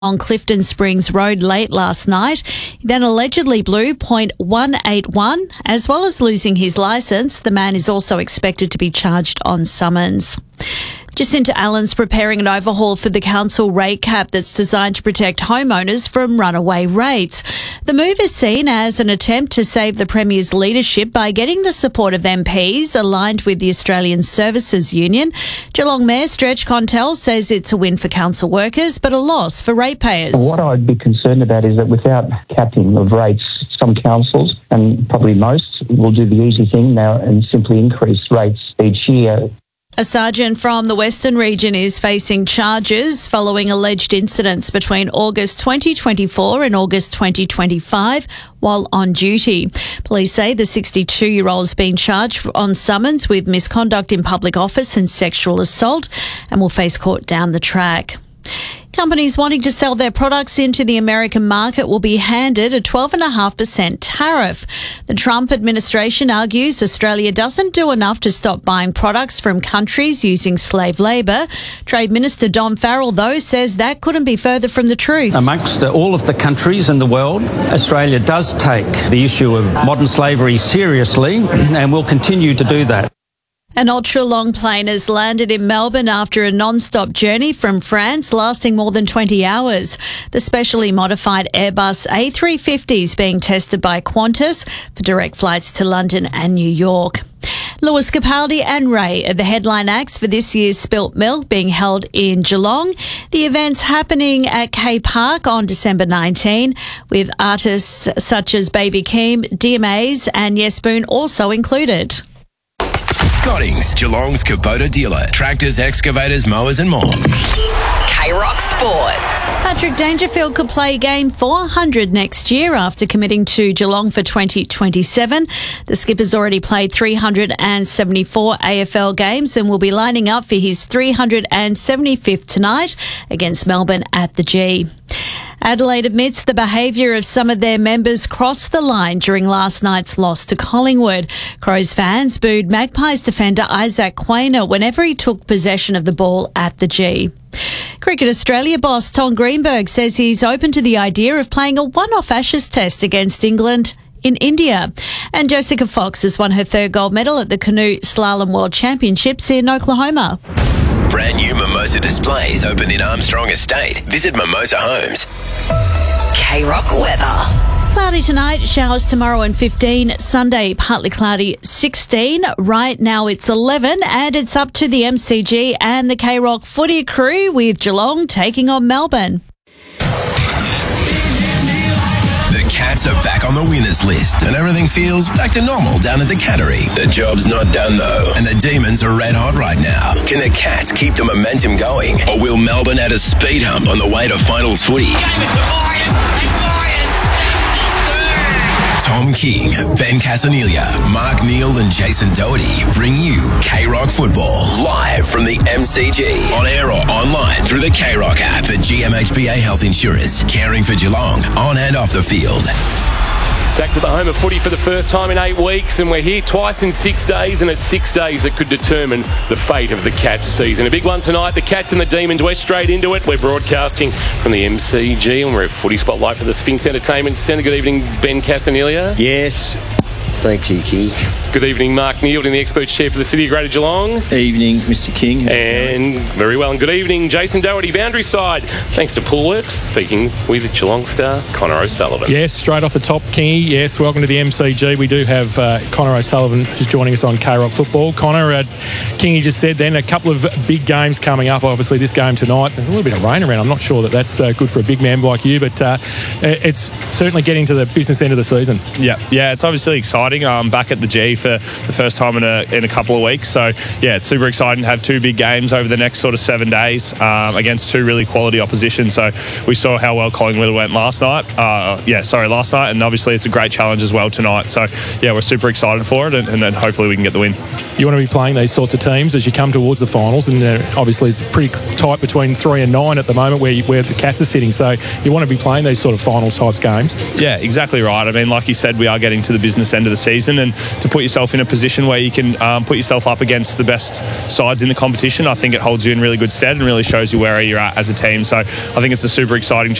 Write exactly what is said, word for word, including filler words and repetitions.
on Clifton Springs Road late last night. He then allegedly blew point one eight one, as well as losing his licence. The man is also expected to be charged on summons. Jacinta Allen's preparing an overhaul for the council rate cap that's designed to protect homeowners from runaway rates. The move is seen as an attempt to save the Premier's leadership by getting the support of M Ps aligned with the Australian Services Union. Geelong Mayor Stretch Contel says it's a win for council workers but a loss for ratepayers. What I'd be concerned about is that without capping of rates, some councils, and probably most, will do the easy thing now and simply increase rates each year. A sergeant from the Western region is facing charges following alleged incidents between August twenty twenty-four and August twenty twenty-five while on duty. Police say the sixty-two-year-old has been charged on summons with misconduct in public office and sexual assault and will face court down the track. Companies wanting to sell their products into the American market will be handed a twelve point five percent tariff. The Trump administration argues Australia doesn't do enough to stop buying products from countries using slave labour. Trade Minister Don Farrell, though, says that couldn't be further from the truth. Amongst all of the countries in the world, Australia does take the issue of modern slavery seriously and will continue to do that. An ultra-long plane has landed in Melbourne after a non-stop journey from France lasting more than twenty hours. The specially modified Airbus A three fifty is being tested by Qantas for direct flights to London and New York. Lewis Capaldi and Ray are the headline acts for this year's Spilt Milk being held in Geelong. The event's happening at K Park on December nineteenth, with artists such as Baby Keem, D M As and Yes Boone also included. Goddings, Geelong's Kubota dealer. Tractors, excavators, mowers and more. K-Rock Sport. Patrick Dangerfield could play game four hundred next year after committing to Geelong for twenty twenty-seven. The skipper's already played three hundred seventy-four A F L games and will be lining up for his three hundred seventy-fifth tonight against Melbourne at the G. Adelaide admits the behaviour of some of their members crossed the line during last night's loss to Collingwood. Crows fans booed Magpies defender Isaac Quainer whenever he took possession of the ball at the G. Cricket Australia boss Tom Greenberg says he's open to the idea of playing a one-off Ashes test against England in India. And Jessica Fox has won her third gold medal at the Canoe Slalom World Championships in Oklahoma. Brand new Mimosa displays open in Armstrong Estate. Visit Mimosa Homes. K-Rock weather. Cloudy tonight, showers tomorrow and fifteen. Sunday, partly cloudy, sixteen. Right now it's eleven, and it's up to the M C G and the K-Rock footy crew with Geelong taking on Melbourne. The Cats are back on the winners list and everything feels back to normal down at the Cattery. The job's not done though, and the Demons are red hot right now. Can the Cats keep the momentum going, or will Melbourne add a speed hump on the way to finals footy? Tom King, Ben Casaniglia, Mark Neal and Jason Doherty bring you K-Rock Football live from the M C G, on air or online through the K-Rock app. The G M H B A Health Insurance, caring for Geelong on and off the field. Back to the home of footy for the first time in eight weeks, and we're here twice in six days, and it's six days that could determine the fate of the Cats season. A big one tonight, the Cats and the Demons. We're straight into it. We're broadcasting from the M C G, and we're at Footy Spotlight for the Sphinx Entertainment Centre. Good evening, Ben Casaniglia. Yes. Thank you, King. Good evening, Mark Neal, in the Experts Chair for the City of Greater Geelong. Evening, Mister King. And very well, and good evening, Jason Doherty, Boundary Side. Thanks to Poolworks, speaking with Geelong star Connor O'Sullivan. Yes, straight off the top, Kingy. Yes, welcome to the M C G. We do have uh, Connor O'Sullivan who's joining us on K-Rock Football. Connor, uh, Kingy just said then, a couple of big games coming up. Obviously, this game tonight. There's a little bit of rain around. I'm not sure that that's uh, good for a big man like you, but uh, it's certainly getting to the business end of the season. Yeah, yeah, it's obviously exciting. Um, back at the G for the first time in a in a couple of weeks. So yeah, it's super exciting to have two big games over the next sort of seven days um, against two really quality opposition. So we saw how well Collingwood went last night. Uh, yeah, sorry, last night, and obviously it's a great challenge as well tonight. So yeah, we're super excited for it, and, and then hopefully we can get the win. You want to be playing these sorts of teams as you come towards the finals, and uh, obviously it's pretty tight between three and nine at the moment where you, where the Cats are sitting. So you want to be playing these sort of final types games. Yeah, exactly right. I mean, like you said, we are getting to the business end of the season, and to put yourself in a position where you can um, put yourself up against the best sides in the competition, I think it holds you in really good stead and really shows you where you're at as a team. So I think it's a super exciting